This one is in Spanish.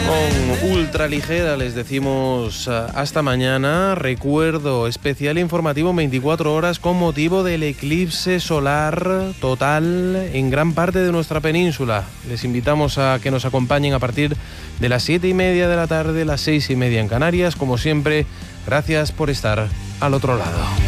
Con ultraligera les decimos hasta mañana. Recuerdo especial informativo en 24 horas con motivo del eclipse solar total en gran parte de nuestra península. Les invitamos a que nos acompañen a partir de las 7:30 de la tarde, las 6:30 en Canarias. Como siempre, gracias por estar al otro lado.